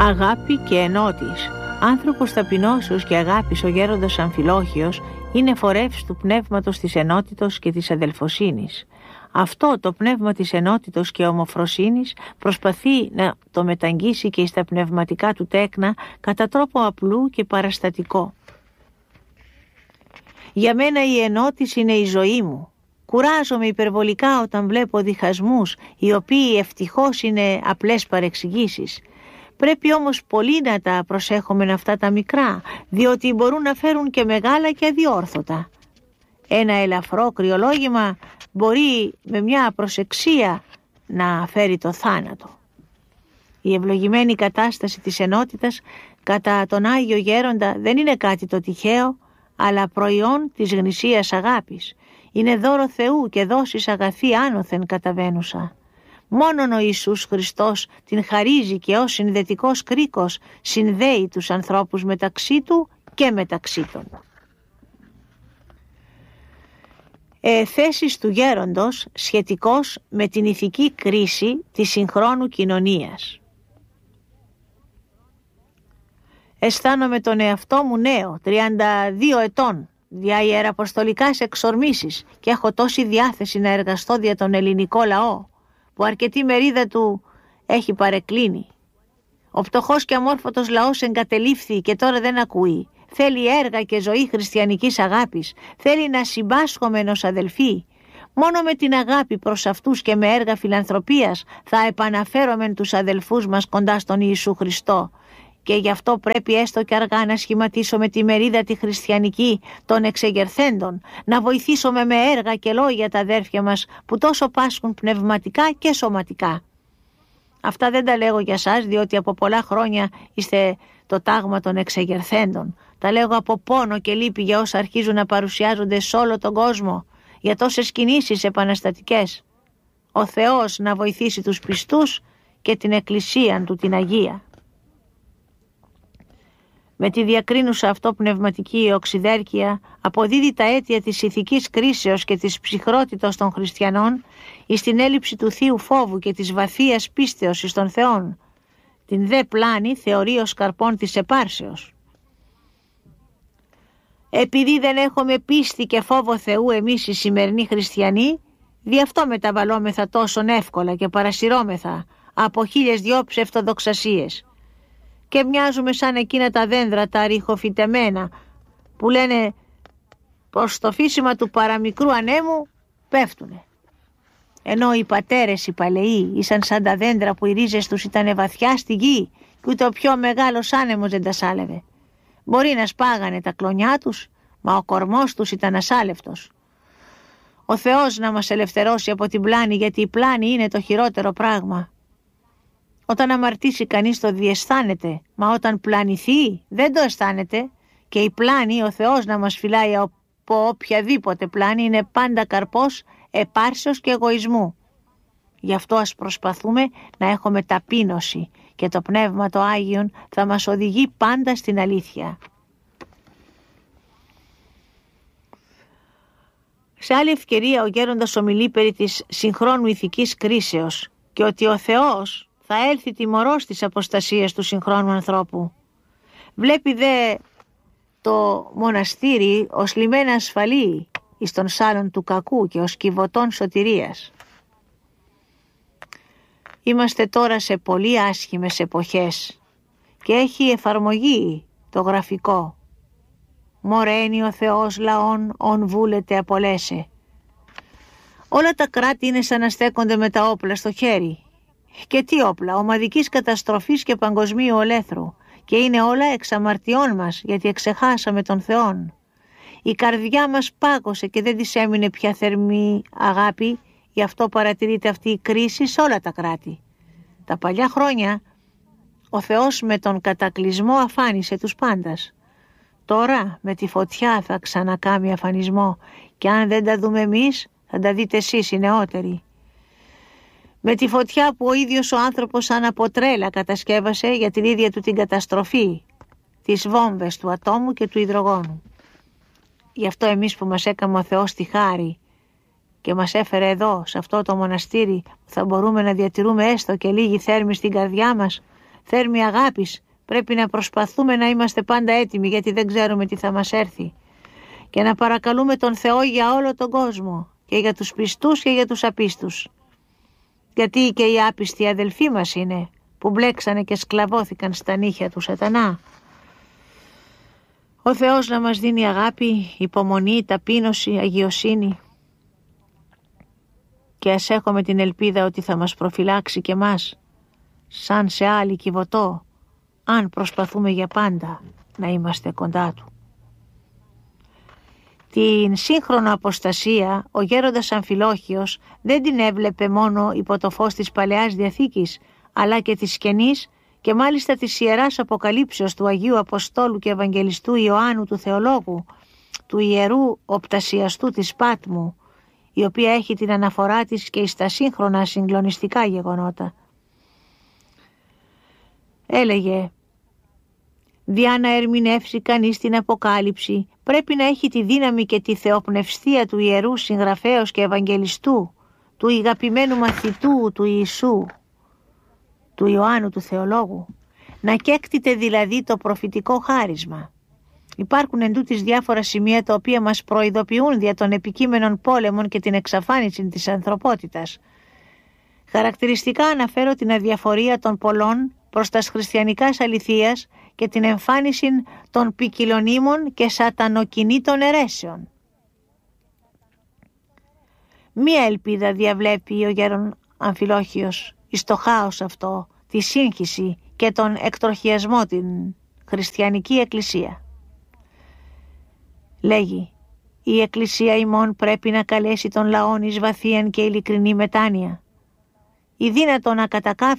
Αγάπη και ενότης. Άνθρωπος ταπεινώσεως και αγάπης ο γέροντας Αμφιλόχιος είναι φορεύς του πνεύματος της ενότητος και της αδελφοσύνης. Αυτό το πνεύμα της ενότητος και ομοφροσύνης προσπαθεί να το μεταγγίσει και στα πνευματικά του τέκνα κατά τρόπο απλού και παραστατικό. Για μένα η ενότηση είναι η ζωή μου. Κουράζομαι υπερβολικά όταν βλέπω διχασμούς, οι οποίοι ευτυχώς είναι απλές παρεξηγήσεις. Πρέπει όμως πολύ να τα προσέχουμε αυτά τα μικρά, διότι μπορούν να φέρουν και μεγάλα και αδιόρθωτα. Ένα ελαφρό κρυολόγημα μπορεί με μια προσεξία να φέρει το θάνατο. Η ευλογημένη κατάσταση της ενότητας κατά τον Άγιο Γέροντα δεν είναι κάτι το τυχαίο, αλλά προϊόν της γνησίας αγάπης. Είναι δώρο Θεού και δόσεις αγαθή άνωθεν καταβαίνουσα. Μόνον ο Ιησούς Χριστός την χαρίζει και ως συνδετικός κρίκος συνδέει τους ανθρώπους μεταξύ του και μεταξύ των. Θέσεις του γέροντος σχετικός με την ηθική κρίση της συγχρόνου κοινωνίας. Αισθάνομαι τον εαυτό μου νέο, 32 ετών, δια ιεραποστολικάς εξορμήσεις, και έχω τόση διάθεση να εργαστώ δια τον ελληνικό λαό, που αρκετή μερίδα του έχει παρεκκλίνει. Ο πτωχός και αμόρφωτος λαός εγκατελείφθη και τώρα δεν ακούει. Θέλει έργα και ζωή χριστιανικής αγάπης. Θέλει να συμπάσχομεν ως αδελφοί. Μόνο με την αγάπη προς αυτούς και με έργα φιλανθρωπίας θα επαναφέρομεν τους αδελφούς μας κοντά στον Ιησού Χριστό. Και γι' αυτό πρέπει έστω και αργά να σχηματίσουμε τη μερίδα τη χριστιανική των εξεγερθέντων, να βοηθήσουμε με έργα και λόγια τα αδέρφια μας που τόσο πάσχουν πνευματικά και σωματικά. Αυτά δεν τα λέγω για σας, διότι από πολλά χρόνια είστε το τάγμα των εξεγερθέντων. Τα λέγω από πόνο και λύπη για όσα αρχίζουν να παρουσιάζονται σε όλο τον κόσμο, για τόσες κινήσεις επαναστατικές. Ο Θεός να βοηθήσει τους πιστούς και την Εκκλησία του την Αγία. Με τη διακρίνουσα αυτό πνευματική οξυδέρκεια αποδίδει τα αίτια της ηθικής κρίσεως και της ψυχρότητας των χριστιανών εις την έλλειψη του θείου φόβου και της βαθείας πίστεως εις των Θεών. Την δε πλάνη θεωρεί ως καρπόν της επάρσεως. Επειδή δεν έχουμε πίστη και φόβο Θεού εμείς οι σημερινοί χριστιανοί, δι' αυτό μεταβαλόμεθα τόσον εύκολα και παρασυρώμεθα από 1002 ψευτοδοξασίες. Και μοιάζουμε σαν εκείνα τα δέντρα τα ριχοφυτεμένα που λένε πως στο φύσιμα του παραμικρού ανέμου πέφτουνε. Ενώ οι πατέρες οι παλαιοί ήσαν σαν τα δέντρα που οι ρίζες τους ήταν βαθιά στη γη και ούτε ο πιο μεγάλος άνεμος δεν τα σάλευε. Μπορεί να σπάγανε τα κλονιά τους, μα ο κορμός τους ήταν ασάλευτος. Ο Θεός να μας ελευθερώσει από την πλάνη, γιατί η πλάνη είναι το χειρότερο πράγμα. Όταν αμαρτήσει κανείς το διαισθάνεται, μα όταν πλανηθεί δεν το αισθάνεται, και η πλάνη, ο Θεός να μας φυλάει από οποιαδήποτε πλάνη, είναι πάντα καρπός επάρσεως και εγωισμού. Γι' αυτό ας προσπαθούμε να έχουμε ταπείνωση και το Πνεύμα το Άγιον θα μας οδηγεί πάντα στην αλήθεια. Σε άλλη ευκαιρία ο γέροντας ομιλεί περί της συγχρόνου ηθικής κρίσεως και ότι ο Θεός θα έλθει τιμωρός της αποστασίας του συγχρόνου ανθρώπου. Βλέπει δε το μοναστήρι ως λιμένα ασφαλή εις των σάλων του κακού και ως κιβωτών σωτηρίας. Είμαστε τώρα σε πολύ άσχημες εποχές και έχει εφαρμογή το γραφικό. Μωραίνει ο Θεός λαών, ον βούλετε απολέσε. Όλα τα κράτη είναι σαν να στέκονται με τα όπλα στο χέρι. Και τι όπλα, ομαδικής καταστροφής και παγκοσμίου ολέθρου, και είναι όλα εξ αμαρτιών μας, γιατί εξεχάσαμε τον Θεόν. Η καρδιά μας πάγωσε και δεν της έμεινε πια θερμή αγάπη, γι' αυτό παρατηρείται αυτή η κρίση σε όλα τα κράτη. Τα παλιά χρόνια ο Θεός με τον κατακλυσμό αφάνισε τους πάντας. Τώρα με τη φωτιά θα ξανακάμει αφανισμό, και αν δεν τα δούμε εμείς θα τα δείτε εσείς οι νεότεροι. Με τη φωτιά που ο ίδιος ο άνθρωπος σαν από τρέλα κατασκεύασε για την ίδια του την καταστροφή, τις βόμβες του ατόμου και του υδρογόνου. Γι' αυτό εμείς που μας έκαμε ο Θεός τη χάρη και μας έφερε εδώ σε αυτό το μοναστήρι που θα μπορούμε να διατηρούμε έστω και λίγη θέρμη στην καρδιά μας, θέρμη αγάπης, πρέπει να προσπαθούμε να είμαστε πάντα έτοιμοι, γιατί δεν ξέρουμε τι θα μας έρθει, και να παρακαλούμε τον Θεό για όλο τον κόσμο, και για τους πιστούς και για τους απίστους. Γιατί και οι άπιστοι αδελφοί μας είναι, που μπλέξανε και σκλαβώθηκαν στα νύχια του σατανά. Ο Θεός να μας δίνει αγάπη, υπομονή, ταπείνωση, αγιοσύνη, και ας έχουμε την ελπίδα ότι θα μας προφυλάξει και μας, σαν σε άλλη Κιβωτό, αν προσπαθούμε για πάντα να είμαστε κοντά του. Την σύγχρονο αποστασία ο γέροντας Αμφιλόχιος δεν την έβλεπε μόνο υπό το φως της Παλαιάς Διαθήκης, αλλά και της Καινής, και μάλιστα της Ιεράς Αποκαλύψεως του Αγίου Αποστόλου και Ευαγγελιστού Ιωάννου του Θεολόγου, του Ιερού Οπτασιαστού της Πάτμου, η οποία έχει την αναφορά της και στα σύγχρονα συγκλονιστικά γεγονότα. Έλεγε: «Διά να ερμηνεύσει κανείς την Αποκάλυψη, πρέπει να έχει τη δύναμη και τη θεοπνευστία του Ιερού Συγγραφέως και Ευαγγελιστού, του ηγαπημένου μαθητού του Ιησού, του Ιωάννου του Θεολόγου, να κέκτηται δηλαδή το προφητικό χάρισμα. Υπάρχουν εντούτοις διάφορα σημεία τα οποία μας προειδοποιούν δια των επικείμενων πόλεμων και την εξαφάνιση της ανθρωπότητας. Χαρακτηριστικά αναφέρω την αδιαφορία των πολλών προς τας χριστιανικάς αληθείας και την εμφάνιση των ποικιλονίμων και σατανοκινήτων αιρέσεων. Μία ελπίδα διαβλέπει ο γέρον Αμφιλόχιος εις το χάος αυτό, τη σύγχυση και τον εκτροχιασμό την χριστιανική εκκλησία. Λέγει: «Η εκκλησία ημών πρέπει να καλέσει τον λαόν εις βαθίαν και ειλικρινή μετάνοια. Η δύνατο να